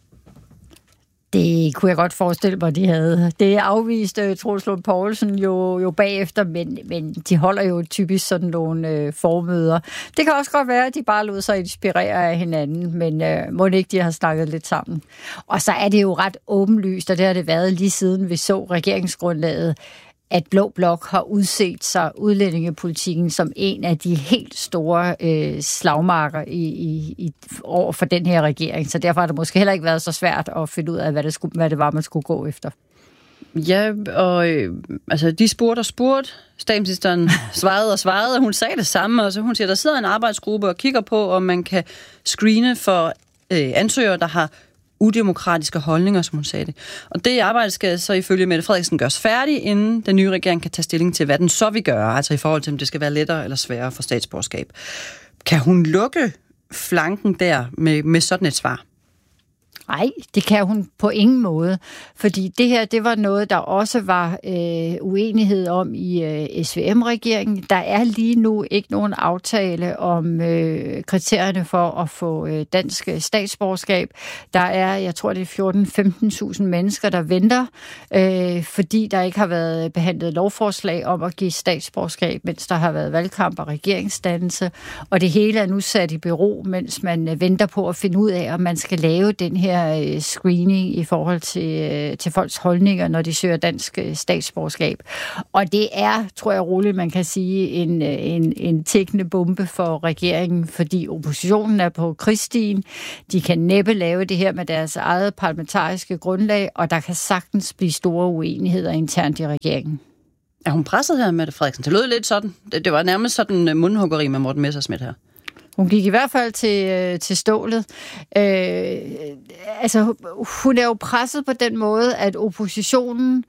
Speaker 23: Det kunne jeg godt forestille mig, de havde. Det afviste Troels Lund Poulsen jo bagefter, men de holder jo typisk sådan nogle formøder. Det kan også godt være, at de bare lod sig inspirere af hinanden, men må ikke de har snakket lidt sammen. Og så er det jo ret åbenlyst, og det har det været lige siden vi så regeringsgrundlaget, at Blå Blok har udset sig udlændingepolitikken som en af de helt store slagmarker over for den her regering. Så derfor har det måske heller ikke været så svært at finde ud af, hvad det var, man skulle gå efter.
Speaker 3: Ja, og altså, de spurgte og spurgte. Statsministeren svarede, og hun sagde det samme. Altså, hun siger, der sidder en arbejdsgruppe og kigger på, om man kan screene for ansøgere, der har udemokratiske holdninger, som hun sagde det. Og det arbejde skal så ifølge Mette Frederiksen gøres færdig, inden den nye regering kan tage stilling til, hvad den så vil gøre, altså i forhold til, om det skal være lettere eller sværere for statsborgerskab. Kan hun lukke flanken der med sådan et svar?
Speaker 23: Nej, det kan hun på ingen måde, fordi det her, det var noget, der også var uenighed om i SVM-regeringen. Der er lige nu ikke nogen aftale om kriterierne for at få dansk statsborgerskab. Der er, jeg tror, det er 14-15.000 mennesker, der venter, fordi der ikke har været behandlet lovforslag om at give statsborgerskab, mens der har været valgkamp og regeringsdannelse, og det hele er nu sat i bero, mens man venter på at finde ud af, om man skal lave den her screening i forhold til folks holdninger, når de søger dansk statsborgerskab. Og det er, tror jeg roligt, man kan sige, en tikkende bombe for regeringen, fordi oppositionen er på krigsstien. De kan næppe lave det her med deres eget parlamentariske grundlag, og der kan sagtens blive store uenigheder internt i regeringen.
Speaker 3: Er hun presset her, Mette Frederiksen? Det lød lidt sådan. Det var nærmest sådan mundhuggeri med Morten Messerschmidt her.
Speaker 23: Hun gik i hvert fald til stålet. Altså, hun er jo presset på den måde, at oppositionen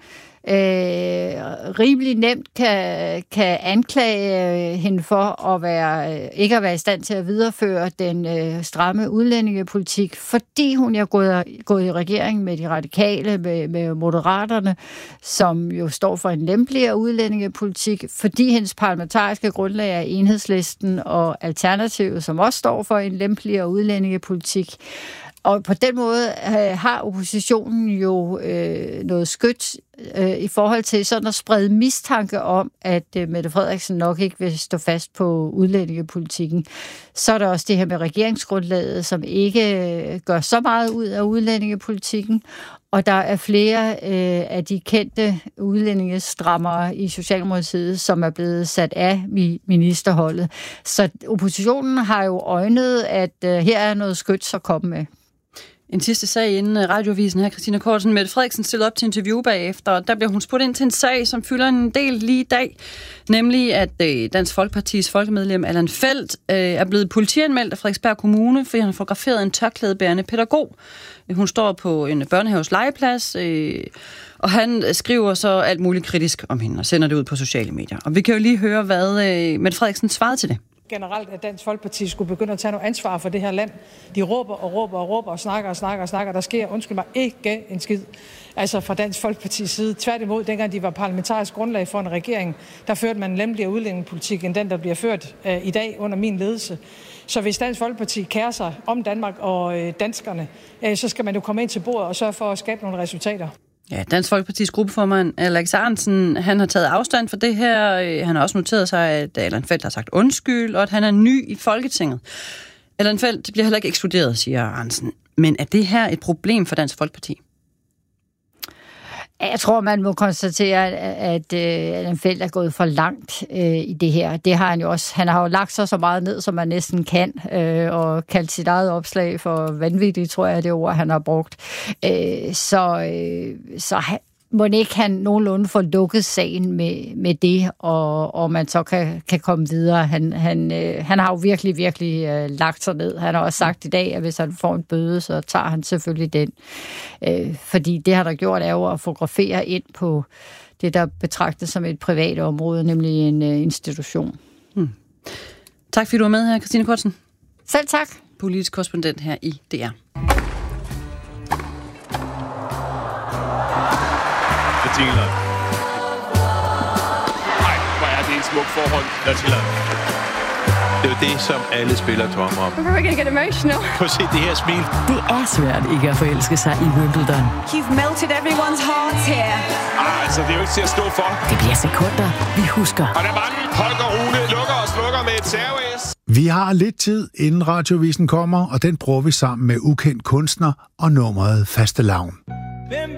Speaker 23: rimelig nemt kan anklage hende for at ikke at være i stand til at videreføre den stramme udlændingepolitik, fordi hun er gået i regering med de radikale, med Moderaterne, som jo står for en lempeligere udlændingepolitik, fordi hendes parlamentariske grundlag er Enhedslisten og Alternativet, som også står for en lempeligere udlændingepolitik. Og på den måde har oppositionen jo noget skyt i forhold til sådan at sprede mistanke om, at Mette Frederiksen nok ikke vil stå fast på udlændingepolitikken. Så er der også det her med regeringsgrundlaget, som ikke gør så meget ud af udlændingepolitikken. Og der er flere af de kendte udlændingestrammere i Socialdemokratiet, som er blevet sat af ministerholdet. Så oppositionen har jo øjnet, at her er noget skyt at komme med.
Speaker 3: En sidste sag inden radioavisen her, Christina Kortsen. Mette Frederiksen stillede op til interview bagefter, og der bliver hun spurgt ind til en sag, som fylder en del lige i dag, nemlig at Dansk Folkepartis folkemedlem Allan Feldt er blevet politianmeldt af Frederiksberg Kommune, fordi han har fotograferet en tørklædebærende pædagog. Hun står på en børnehaves legeplads, og han skriver så alt muligt kritisk om hende og sender det ud på sociale medier. Og vi kan jo lige høre, hvad Mette Frederiksen svarede til det.
Speaker 22: Generelt, at Dansk Folkeparti skulle begynde at tage noget ansvar for det her land. De råber og snakker. Der sker, undskyld mig, ikke en skid. Altså fra Dansk Folkepartis side. Tværtimod, dengang de var parlamentarisk grundlag for en regering, der førte man en lempeligere udlændingepolitik, end den, der bliver ført i dag under min ledelse. Så hvis Dansk Folkeparti kærer sig om Danmark og danskerne, så skal man jo komme ind til bordet og sørge for at skabe nogle resultater.
Speaker 3: Ja, Dansk Folkepartis gruppeformand Alex Ahrendtsen, han har taget afstand for det her. Han har også noteret sig, at Allan Feldt har sagt undskyld, og at han er ny i Folketinget. Allan Feldt bliver heller ikke ekskluderet, siger Ahrendtsen. Men er det her et problem for Dansk Folkeparti?
Speaker 23: Jeg tror, man må konstatere, at Allan Feldt er gået for langt i det her. Det har han jo også. Han har jo lagt sig så meget ned, som man næsten kan, og kaldt sit eget opslag for vanvittigt, tror jeg, det ord, han har brugt. Så må ikke han nogenlunde få lukket sagen med det, og man så kan komme videre. Han har jo virkelig lagt sig ned. Han har også sagt i dag, at hvis han får en bøde, så tager han selvfølgelig den. Fordi det, han har gjort, er jo at fotografere ind på det, der betragtes som et privat område, nemlig en institution.
Speaker 3: Tak fordi du var med her, Christine Kortsen.
Speaker 23: Selv tak.
Speaker 3: Politisk korrespondent her i DR.
Speaker 1: Nej, hvor er det et smukt forhold. Det er jo det, som alle spillere drømmer om.
Speaker 4: We're gonna get emotional.
Speaker 1: Prøv at se det her smil.
Speaker 5: Det er svært ikke at forelske sig i Wimbledon.
Speaker 4: You've melted everyone's hearts here.
Speaker 1: Altså, det er jo ikke til at stå for.
Speaker 5: Det bliver sekunder, vi husker.
Speaker 1: Og der er mange. Holger Rune lukker og slukker med et serveis.
Speaker 6: Vi har lidt tid, inden radioavisen kommer, og den bruger vi sammen med ukendt kunstner og nummeret Fastelavn.
Speaker 7: Been